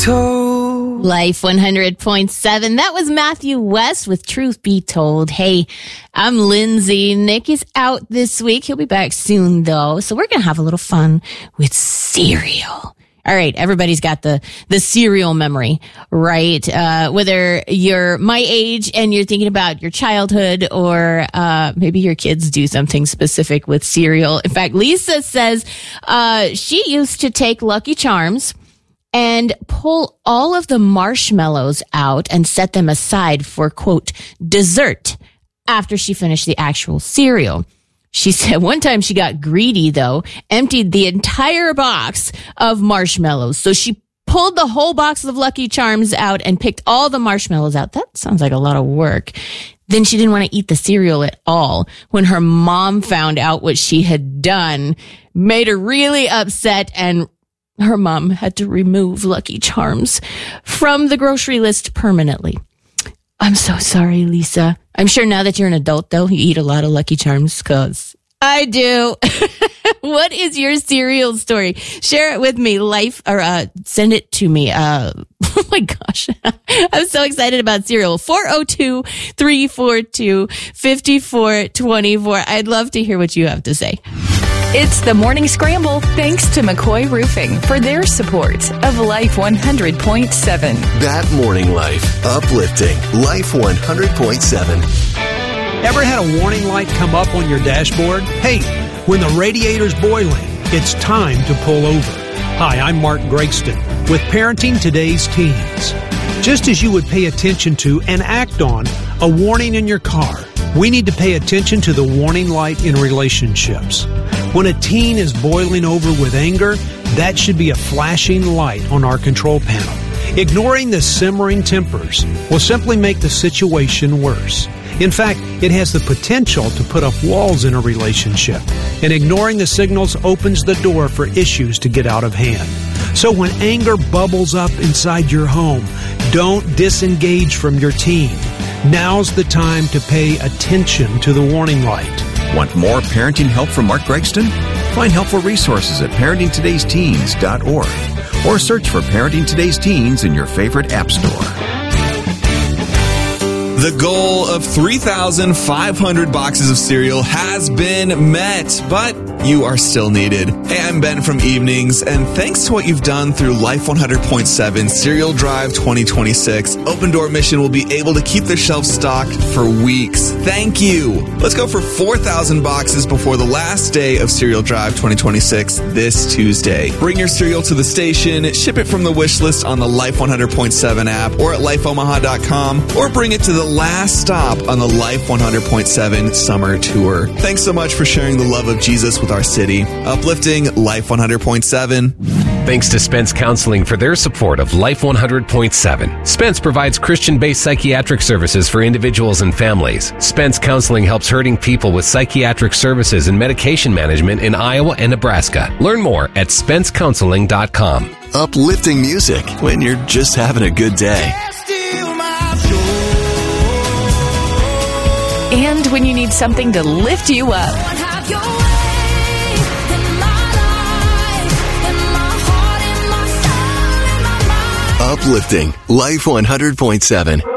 told. Life 100.7. That was Matthew West with Truth Be Told. Hey, I'm Lindsay. Nick is out this week. He'll be back soon, though. So we're going to have a little fun with cereal. All right, everybody's got the cereal memory, right? Whether you're my age and you're thinking about your childhood, or maybe your kids do something specific with cereal. In fact, Lisa says she used to take Lucky Charms and pull all of the marshmallows out and set them aside for, quote, dessert after she finished the actual cereal. She said one time she got greedy, though, emptied the entire box of marshmallows. So she pulled the whole box of Lucky Charms out and picked all the marshmallows out. That sounds like a lot of work. Then she didn't want to eat the cereal at all. When her mom found out what she had done, made her really upset, and her mom had to remove Lucky Charms from the grocery list permanently. I'm so sorry, Lisa. I'm sure now that you're an adult, though, you eat a lot of Lucky Charms, because I do. What is your cereal story? Share it with me. Send it to me. Oh my gosh. I'm so excited about cereal. 402-342-5424. I'd love to hear what you have to say. It's the Morning Scramble, thanks to McCoy Roofing for their support of Life 100.7. That morning life. Uplifting. Life 100.7. Ever had a warning light come up on your dashboard? Hey, when the radiator's boiling, it's time to pull over. Hi, I'm Mark Gregston with Parenting Today's Teens. Just as you would pay attention to and act on a warning in your car, we need to pay attention to the warning light in relationships. When a teen is boiling over with anger, that should be a flashing light on our control panel. Ignoring the simmering tempers will simply make the situation worse. In fact, it has the potential to put up walls in a relationship, and ignoring the signals opens the door for issues to get out of hand. So when anger bubbles up inside your home, don't disengage from your teen. Now's the time to pay attention to the warning light. Want more parenting help from Mark Gregston? Find helpful resources at parentingtodaysteens.org or search for Parenting Today's Teens in your favorite app store. The goal of 3,500 boxes of cereal has been met, but you are still needed. Hey, I'm Ben from Evenings, and thanks to what you've done through Life 100.7 Cereal Drive 2026, Open Door Mission will be able to keep their shelves stocked for weeks. Thank you. Let's go for 4,000 boxes before the last day of Cereal Drive 2026 this Tuesday. Bring your cereal to the station, ship it from the wish list on the Life 100.7 app or at lifeomaha.com, or bring it to the last stop on the Life 100.7 Summer Tour. Thanks so much for sharing the love of Jesus with our city. Uplifting Life 100.7. Thanks to Spence Counseling for their support of Life 100.7. Spence provides Christian-based psychiatric services for individuals and families. Spence Counseling helps hurting people with psychiatric services and medication management in Iowa and Nebraska. Learn more at spencecounseling.com. Uplifting music when you're just having a good day. And when you need something to lift you up. Uplifting Life 100.7.